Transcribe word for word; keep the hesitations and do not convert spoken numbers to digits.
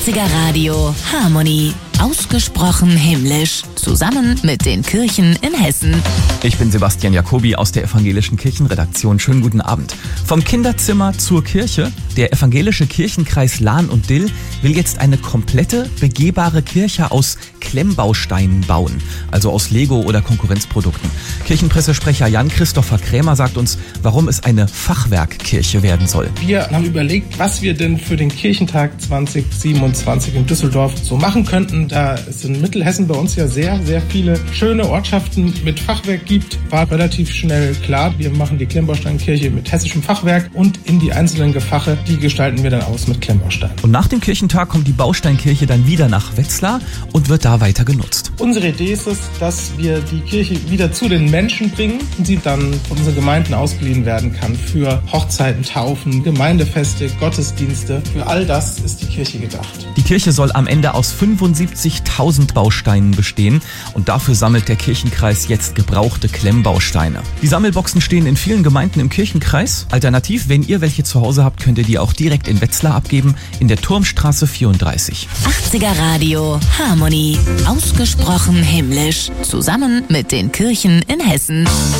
achtziger Radio Harmonie. Ausgesprochen himmlisch. Zusammen mit den Kirchen in Hessen. Ich bin Sebastian Jacobi aus der Evangelischen Kirchenredaktion. Schönen guten Abend. Vom Kinderzimmer zur Kirche. Der Evangelische Kirchenkreis Lahn und Dill will jetzt eine komplette, begehbare Kirche aus Klemmbausteinen bauen. Also aus Lego oder Konkurrenzprodukten. Kirchenpressesprecher Jan-Christopher Krämer sagt uns, warum es eine Fachwerkkirche werden soll. Wir haben überlegt, was wir denn für den Kirchentag zwanzig siebenundzwanzig in Düsseldorf so machen könnten. Da es in Mittelhessen bei uns ja sehr, sehr viele schöne Ortschaften mit Fachwerk gibt, war relativ schnell klar, wir machen die Klemmbausteinkirche mit hessischem Fachwerk und in die einzelnen Gefache, die gestalten wir dann aus mit Klemmbausteinen. Und nach dem Kirchentag kommt die Bausteinkirche dann wieder nach Wetzlar und wird da weiter genutzt. Unsere Idee ist es, dass wir die Kirche wieder zu den Menschen bringen und sie dann von unseren Gemeinden ausgeliehen werden kann für Hochzeiten, Taufen, Gemeindefeste, Gottesdienste. Für all das ist die Kirche gedacht. Die Kirche soll am Ende aus fünfundsiebzigtausend Bausteinen bestehen und dafür sammelt der Kirchenkreis jetzt gebrauchte Klemmbausteine. Die Sammelboxen stehen in vielen Gemeinden im Kirchenkreis. Alternativ, wenn ihr welche zu Hause habt, könnt ihr die auch direkt in Wetzlar abgeben, in der Turmstraße vierunddreißig. achtziger Radio Harmonie. Ausgesprochen himmlisch. Zusammen mit den Kirchen in Hessen.